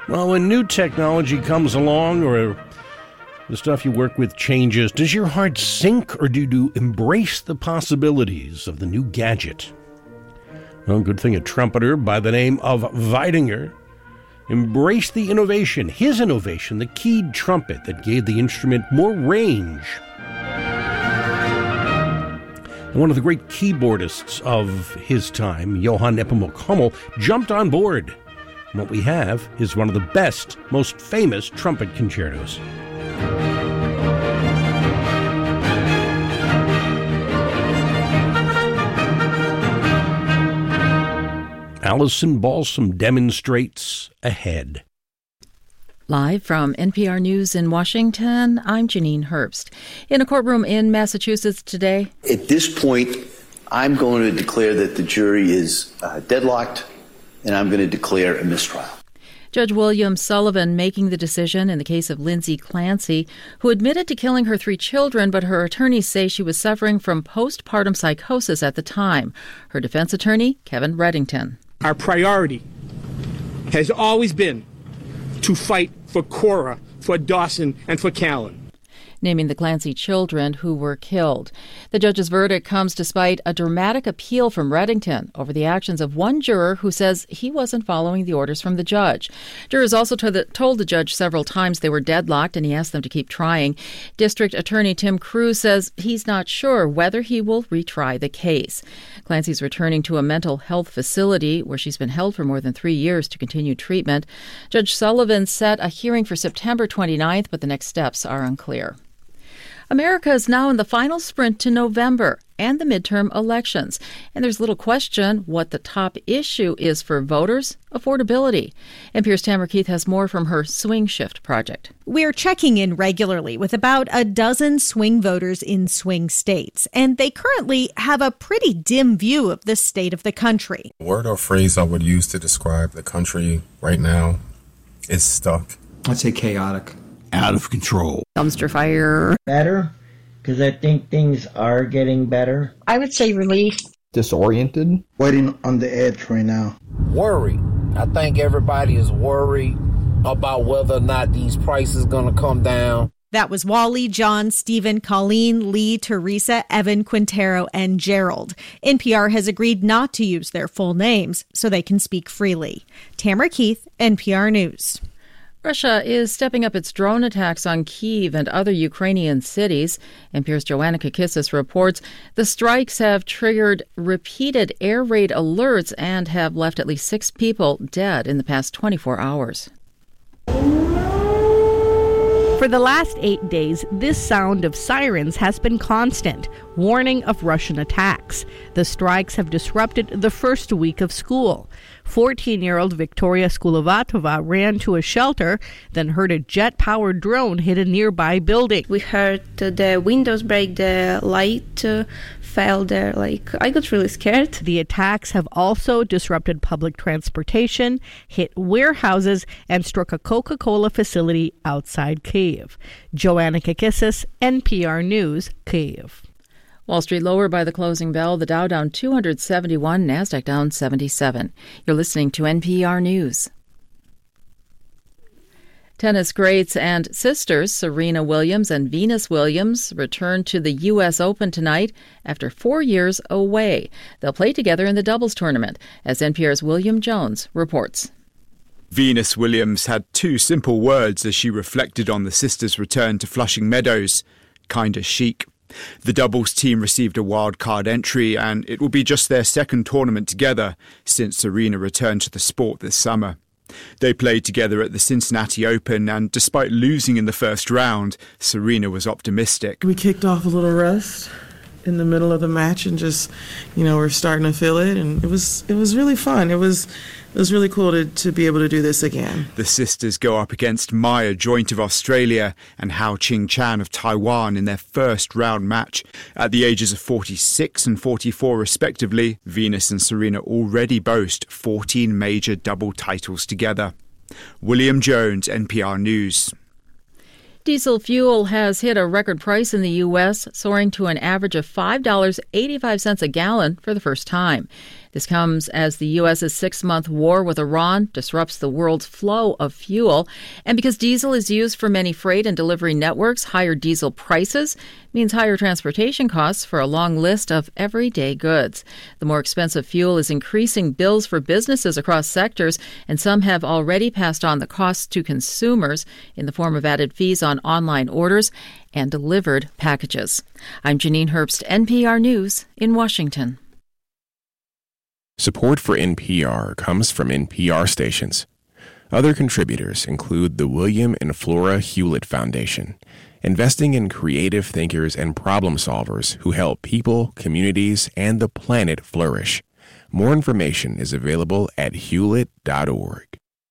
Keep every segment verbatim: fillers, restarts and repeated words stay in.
Well, when new technology comes along or the stuff you work with changes, does your heart sink or do you embrace the possibilities of the new gadget? Well, good thing a trumpeter by the name of Weidinger embraced the innovation, his innovation, the keyed trumpet that gave the instrument more range. And one of the great keyboardists of his time, Johann Nepomuk Hummel, jumped on board. And what we have is one of the best, most famous trumpet concertos. Alison Balsam demonstrates ahead. Live from N P R News in Washington, I'm Janine Herbst. In a courtroom in Massachusetts today. At this point, I'm going to declare that the jury is uh, deadlocked, and I'm going to declare a mistrial. Judge William Sullivan making the decision in the case of Lindsay Clancy, who admitted to killing her three children, but her attorneys say she was suffering from postpartum psychosis at the time. Her defense attorney, Kevin Reddington. Our priority has always been to fight for Cora, for Dawson, and for Callan. Naming the Clancy children who were killed. The judge's verdict comes despite a dramatic appeal from Reddington over the actions of one juror who says he wasn't following the orders from the judge. Jurors also told the, told the judge several times they were deadlocked, and he asked them to keep trying. District Attorney Tim Cruz says he's not sure whether he will retry the case. Clancy's returning to a mental health facility where she's been held for more than three years to continue treatment. Judge Sullivan set a hearing for September twenty-ninth, but the next steps are unclear. America is now in the final sprint to November and the midterm elections. And there's little question what the top issue is for voters: affordability. N P R's Tamara Keith has more from her Swing Shift project. We're checking in regularly with about a dozen swing voters in swing states, and they currently have a pretty dim view of the state of the country. The word or phrase I would use to describe the country right now is stuck. I'd say chaotic. Out of control. Dumpster fire. Better, because I think things are getting better. I would say relief. Disoriented. Waiting on the edge right now. Worry. I think everybody is worried about whether or not these prices are going to come down. That was Wally, John, Stephen, Colleen, Lee, Teresa, Evan, Quintero, and Gerald. N P R has agreed not to use their full names so they can speak freely. Tamara Keith, N P R News. Russia is stepping up its drone attacks on Kyiv and other Ukrainian cities. N P R's Joanna Kakissis reports the strikes have triggered repeated air raid alerts and have left at least six people dead in the past twenty-four hours. For the last eight days, this sound of sirens has been constant, warning of Russian attacks. The strikes have disrupted the first week of school. fourteen-year-old Victoria Skulovatova ran to a shelter, then heard a jet-powered drone hit a nearby building. We heard uh, the windows break, the light uh, fell there. Like, I got really scared. The attacks have also disrupted public transportation, hit warehouses, and struck a Coca-Cola facility outside Kyiv. Joanna Kakissis, N P R News, Kyiv. Wall Street lower by the closing bell. The Dow down two hundred seventy-one, NASDAQ down seventy-seven. You're listening to N P R News. Tennis greats and sisters Serena Williams and Venus Williams return to the U S Open tonight after four years away. They'll play together in the doubles tournament, as N P R's William Jones reports. Venus Williams had two simple words as she reflected on the sisters' return to Flushing Meadows: kinda chic. The doubles team received a wild-card entry, and it will be just their second tournament together since Serena returned to the sport this summer. They played together at the Cincinnati Open, and despite losing in the first round, Serena was optimistic. We kicked off a little rust in the middle of the match and just, you know, we're starting to feel it, and it was it was really fun. It was it was really cool to, to be able to do this again. The sisters go up against Maya Joint of Australia and Hao Qing Chan of Taiwan in their first round match. At the ages of forty-six and forty-four respectively, Venus and Serena already boast fourteen major double titles together. William Jones, N P R News. Diesel fuel has hit a record price in the U S, soaring to an average of five dollars and eighty-five cents a gallon for the first time. This comes as the U S's six-month war with Iran disrupts the world's flow of fuel. And because diesel is used for many freight and delivery networks, higher diesel prices means higher transportation costs for a long list of everyday goods. The more expensive fuel is increasing bills for businesses across sectors, and some have already passed on the costs to consumers in the form of added fees on online orders and delivered packages. I'm Janine Herbst, N P R News in Washington. Support for N P R comes from N P R stations. Other contributors include the William and Flora Hewlett Foundation, investing in creative thinkers and problem solvers who help people, communities, and the planet flourish. More information is available at hewlett dot org.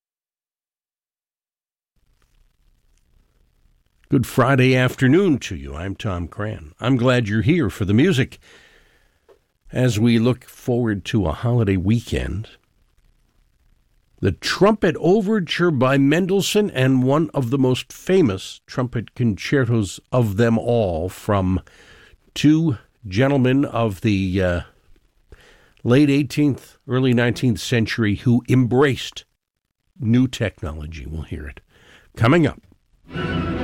Good Friday afternoon to you. I'm Tom Cran. I'm glad you're here for the music. As we look forward to a holiday weekend, the Trumpet Overture by Mendelssohn, and one of the most famous trumpet concertos of them all, from two gentlemen of the uh, late eighteenth, early nineteenth century who embraced new technology. We'll hear it coming up.